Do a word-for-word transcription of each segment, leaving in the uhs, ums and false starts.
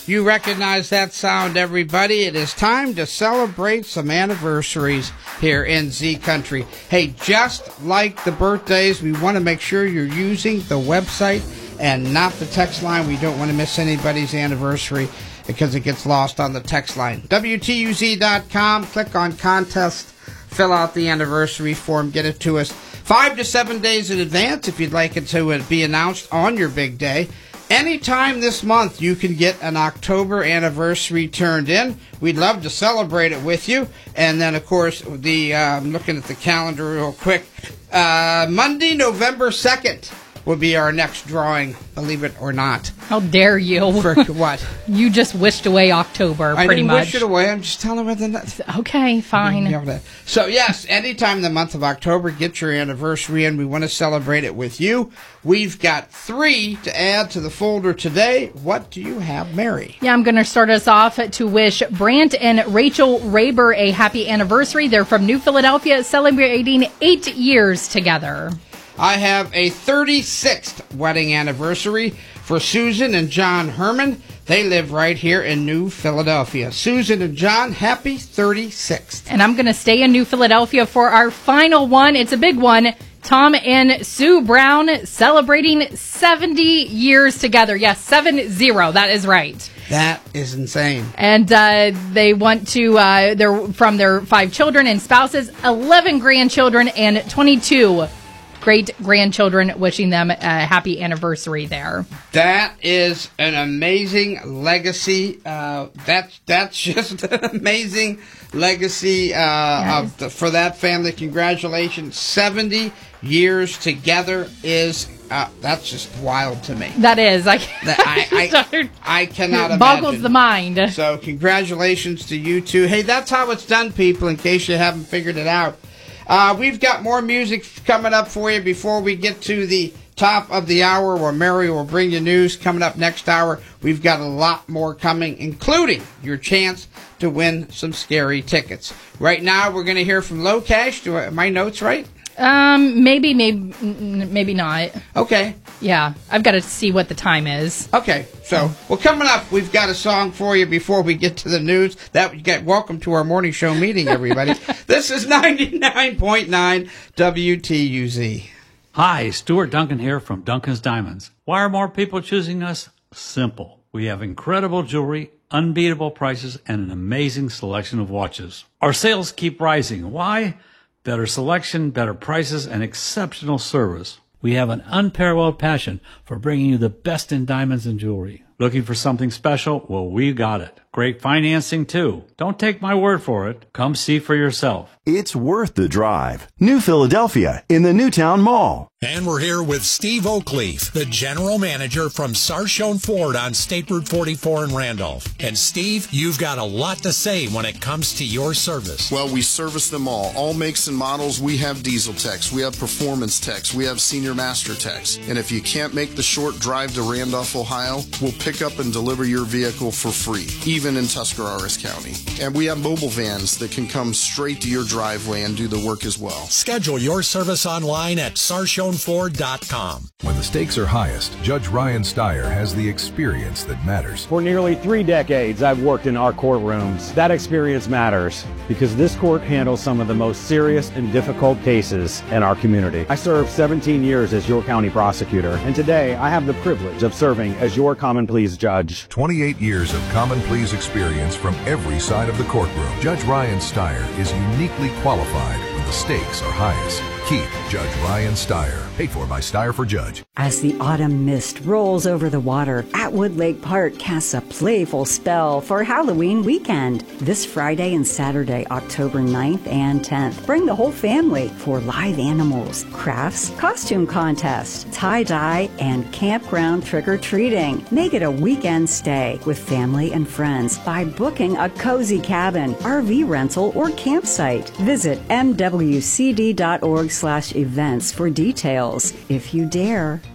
You recognize that sound, everybody. It is time to celebrate some anniversaries here in Z Country. Hey, just like the birthdays, we want to make sure you're using the website and not the text line. We don't want to miss anybody's anniversary because it gets lost on the text line. W T U Z dot com, click on contest, fill out the anniversary form, get it to us five to seven days in advance if you'd like it to be announced on your big day. Anytime this month, you can get an October anniversary turned in. We'd love to celebrate it with you. And then, of course, the uh, I'm looking at the calendar real quick. Uh, Monday, November second will be our next drawing, believe it or not. How dare you? For what? You just wished away October, I pretty didn't much. wish it away. I'm just telling you the... Okay, fine. So, yes, anytime in the month of October, get your anniversary in. We want to celebrate it with you. We've got three to add to the folder today. What do you have, Mary? Yeah, I'm going to start us off to wish Brant and Rachel Raber a happy anniversary. They're from New Philadelphia, celebrating eight years together. I have a thirty-sixth wedding anniversary for Susan and John Herman. They live right here in New Philadelphia. Susan and John, happy thirty-sixth. And I'm going to stay in New Philadelphia for our final one. It's a big one. Tom and Sue Brown celebrating seventy years together. Yes, seven zero. That is right. That is insane. And uh, they want to, uh, they're from their five children and spouses, eleven grandchildren, and twenty-two great-grandchildren, wishing them a happy anniversary there. That is an amazing legacy. Uh, that's that's just an amazing legacy uh, yes. of the, for that family. Congratulations. seventy years together is, uh, that's just wild to me. That is. I, that, I, I, I cannot it imagine. Boggles the mind. So congratulations to you two. Hey, that's how it's done, people, in case you haven't figured it out. Uh, we've got more music coming up for you before we get to the top of the hour where Mary will bring you news coming up next hour. We've got a lot more coming, including your chance to win some scary tickets. Right now, we're going to hear from Low Cash. Do I, my notes right? Um, maybe, maybe, maybe not. Okay. Yeah, I've got to see what the time is. Okay, so, well, coming up, we've got a song for you before we get to the news. That you get welcome to our morning show meeting, everybody. This is ninety-nine point nine W T U Z. Hi, Stuart Duncan here from Duncan's Diamonds. Why are more people choosing us? Simple. We have incredible jewelry, unbeatable prices, and an amazing selection of watches. Our sales keep rising. Why? Better selection, better prices, and exceptional service. We have an unparalleled passion for bringing you the best in diamonds and jewelry. Looking for something special? Well, we got it. Great financing, too. Don't take my word for it. Come see for yourself. It's worth the drive. New Philadelphia in the Newtown Mall. And we're here with Steve Oakleaf, the general manager from Sarshone Ford on State Route forty-four in Randolph. And Steve, you've got a lot to say when it comes to your service. Well, we service them all. All makes and models. We have diesel techs. We have performance techs. We have senior master techs. And if you can't make the short drive to Randolph, Ohio, we'll pick up and deliver your vehicle for free, even in Tuscarawas County. And we have mobile vans that can come straight to your driveway and do the work as well. Schedule your service online at sarshone ford dot com. When the stakes are highest, Judge Ryan Steyer has the experience that matters. For nearly three decades, I've worked in our courtrooms. That experience matters because this court handles some of the most serious and difficult cases in our community. I served seventeen years as your county prosecutor, and today I have the privilege of serving as your common pleas judge. twenty-eight years of common pleas experience from every side of the courtroom. Judge Ryan Steyer is uniquely qualified when the stakes are highest. Keep Judge Ryan Steyer. Paid for by Steyer for Judge. As the autumn mist rolls over the water, Atwood Lake Park casts a playful spell for Halloween weekend. This Friday and Saturday, October ninth and tenth. Bring the whole family for live animals, crafts, costume contests, tie-dye, and campground trick-or-treating. Make it a weekend stay with family and friends by booking a cozy cabin, R V rental, or campsite. Visit m w c d dot org slash events for details, if you dare.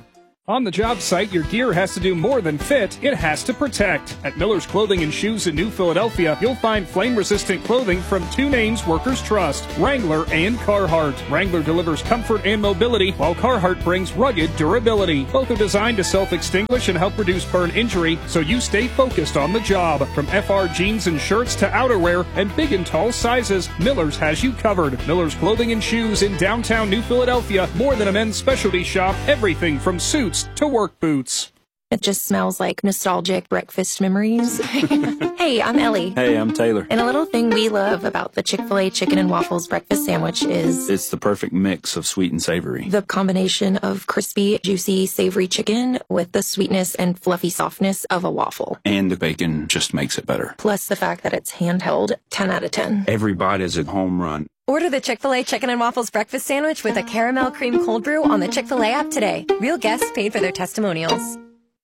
On the job site, your gear has to do more than fit, it has to protect. At Miller's Clothing and Shoes in New Philadelphia, you'll find flame-resistant clothing from two names workers trust, Wrangler and Carhartt. Wrangler delivers comfort and mobility, while Carhartt brings rugged durability. Both are designed to self-extinguish and help reduce burn injury, so you stay focused on the job. From F R jeans and shirts to outerwear and big and tall sizes, Miller's has you covered. Miller's Clothing and Shoes in downtown New Philadelphia, more than a men's specialty shop, everything from suits to work boots. It just smells like nostalgic breakfast memories. Hey, I'm Ellie. Hey, I'm Taylor. And a little thing we love about the Chick-fil-A Chicken and Waffles breakfast sandwich is... it's the perfect mix of sweet and savory. The combination of crispy, juicy, savory chicken with the sweetness and fluffy softness of a waffle. And the bacon just makes it better. Plus the fact that it's handheld, ten out of ten. Every bite is a home run. Order the Chick-fil-A Chicken and Waffles breakfast sandwich with a caramel cream cold brew on the Chick-fil-A app today. Real guests paid for their testimonials.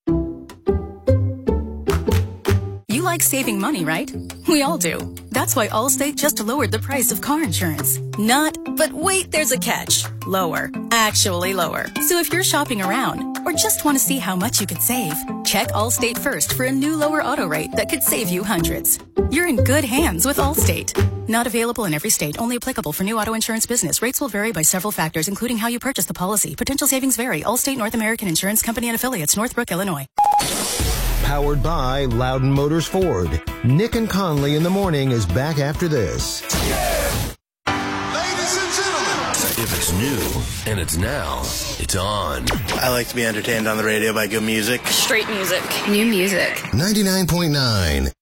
You like saving money, right? We all do. That's why Allstate just lowered the price of car insurance. Not, but wait, there's a catch. Lower. Actually lower. So if you're shopping around or just want to see how much you could save, check Allstate first for a new lower auto rate that could save you hundreds. You're in good hands with Allstate. Not available in every state. Only applicable for new auto insurance business. Rates will vary by several factors, including how you purchase the policy. Potential savings vary. Allstate North American Insurance Company and Affiliates, Northbrook, Illinois. Powered by Loudon Motors Ford. Nick and Conley in the morning is back after this. Ladies and gentlemen, if it's new and it's now, it's on. I like to be entertained on the radio by good music. Straight music. New music. ninety-nine point nine